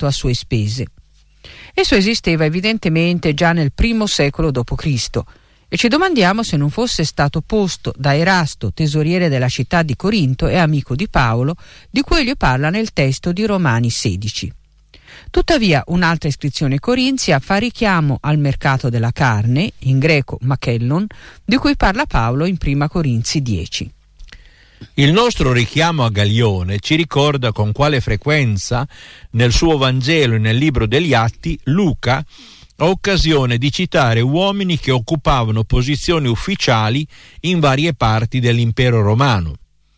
fondato a sue spese. Esso esisteva evidentemente già nel I secolo d.C. e ci domandiamo se non fosse stato posto da Erasto, tesoriere della città di Corinto e amico di Paolo, di cui egli parla nel testo di Romani 16. Tuttavia un'altra iscrizione corinzia fa richiamo al mercato della carne, in greco makellon, di cui parla Paolo in 1 Corinzi 10. Il nostro richiamo a Galione ci ricorda con quale frequenza nel suo Vangelo e nel libro degli Atti Luca ha occasione di citare uomini che occupavano posizioni ufficiali in varie parti dell'impero romano.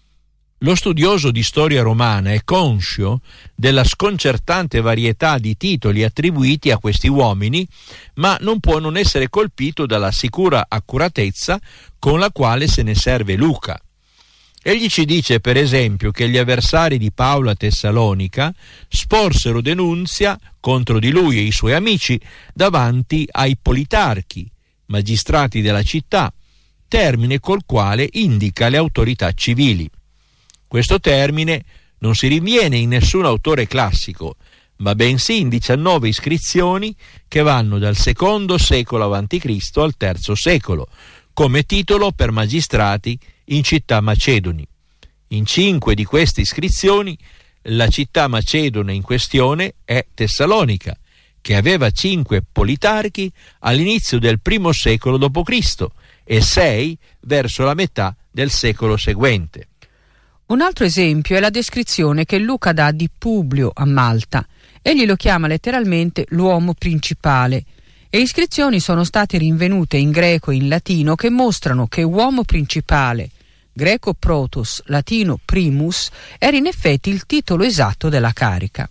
Lo studioso di storia romana è conscio della sconcertante varietà di titoli attribuiti a questi uomini, ma non può non essere colpito dalla sicura accuratezza con la quale se ne serve Luca. Egli ci dice, per esempio, che gli avversari di Paolo a Tessalonica sporsero denunzia contro di lui e i suoi amici davanti ai politarchi, magistrati della città, termine col quale indica le autorità civili. Questo termine non si rinviene in nessun autore classico, ma bensì in 19 iscrizioni che vanno dal II secolo a.C. al III secolo, come titolo per magistrati in città macedoni. In 5 di queste iscrizioni la città macedone in questione è Tessalonica, che aveva 5 politarchi all'inizio del I secolo d.C. e 6 verso la metà del secolo seguente. Un altro esempio è la descrizione che Luca dà di Publio a Malta. Egli lo chiama letteralmente l'uomo principale, e iscrizioni sono state rinvenute in greco e in latino che mostrano che uomo principale, greco protos, latino primus, era in effetti il titolo esatto della carica.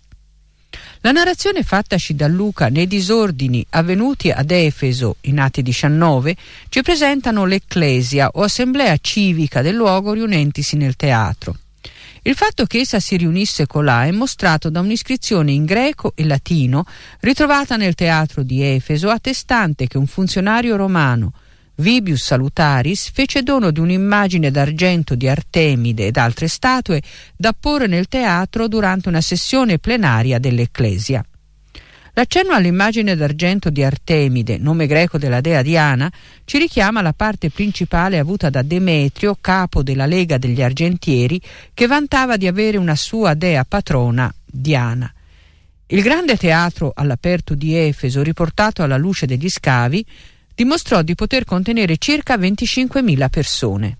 La narrazione fattaci da Luca nei disordini avvenuti ad Efeso in Atti 19 ci presentano l'ecclesia o assemblea civica del luogo riunentisi nel teatro. Il fatto che essa si riunisse colà è mostrato da un'iscrizione in greco e latino ritrovata nel teatro di Efeso, attestante che un funzionario romano, Vibius Salutaris, fece dono di un'immagine d'argento di Artemide ed altre statue da porre nel teatro durante una sessione plenaria dell'Ecclesia. L'accenno all'immagine d'argento di Artemide, nome greco della dea Diana, ci richiama alla parte principale avuta da Demetrio, capo della Lega degli Argentieri, che vantava di avere una sua dea patrona, Diana. Il grande teatro all'aperto di Efeso, riportato alla luce degli scavi, dimostrò di poter contenere circa 25.000 persone.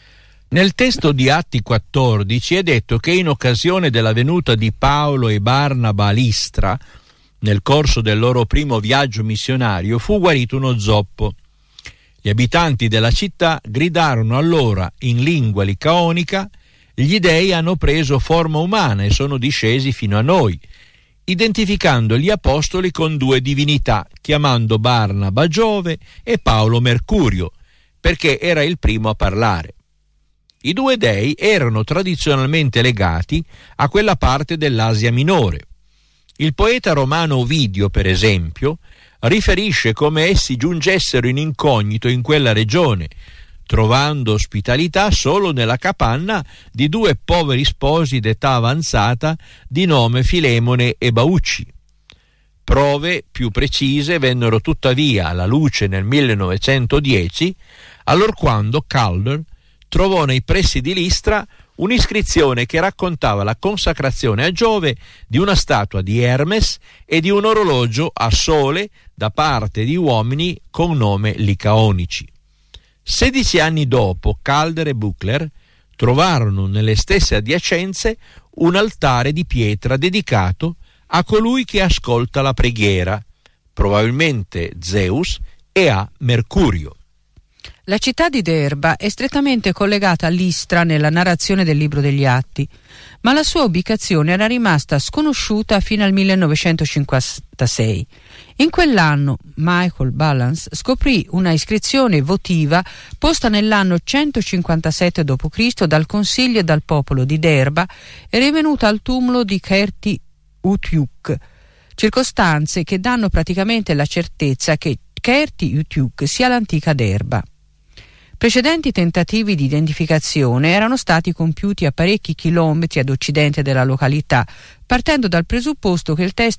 Nel testo di Atti 14 è detto che in occasione della venuta di Paolo e Barnaba a Listra, nel corso del loro primo viaggio missionario, fu guarito uno zoppo. Gli abitanti della città gridarono allora in lingua licaonica: «Gli dei hanno preso forma umana e sono discesi fino a noi», identificando gli apostoli con 2 divinità, chiamando Barnaba Giove e Paolo Mercurio, perché era il primo a parlare. I 2 dei erano tradizionalmente legati a quella parte dell'Asia Minore. Il poeta romano Ovidio, per esempio, riferisce come essi giungessero in incognito in quella regione, trovando ospitalità solo nella capanna di 2 poveri sposi d'età avanzata di nome Filemone e Bauci. Prove più precise vennero tuttavia alla luce nel 1910, allorquando Calder trovò nei pressi di Listra un'iscrizione che raccontava la consacrazione a Giove di una statua di Hermes e di un orologio a sole da parte di uomini con nome licaonici. 16 anni dopo, Calder e Buchler trovarono nelle stesse adiacenze un altare di pietra dedicato a colui che ascolta la preghiera, probabilmente Zeus, e a Mercurio. La città di Derba è strettamente collegata a Listra nella narrazione del libro degli Atti, ma la sua ubicazione era rimasta sconosciuta fino al 1956. In quell'anno Michael Balance scoprì una iscrizione votiva posta nell'anno 157 d.C. dal consiglio e dal popolo di Derba e rinvenuta al tumulo di Kerti Utiuk, circostanze che danno praticamente la certezza che Kerti Utiuk sia l'antica Derba. Precedenti tentativi di identificazione erano stati compiuti a parecchi chilometri ad occidente della località, partendo dal presupposto che il testo